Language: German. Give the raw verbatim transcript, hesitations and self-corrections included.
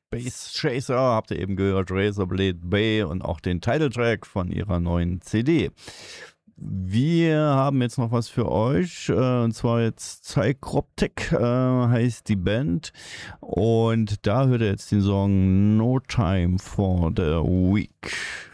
Space Chaser, habt ihr eben gehört, Razorblade Bay und auch den Titeltrack von ihrer neuen C D. Wir haben jetzt noch was für euch, äh, und zwar jetzt Psychroptic äh, heißt die Band, und da hört ihr jetzt den Song No Time for the Weak.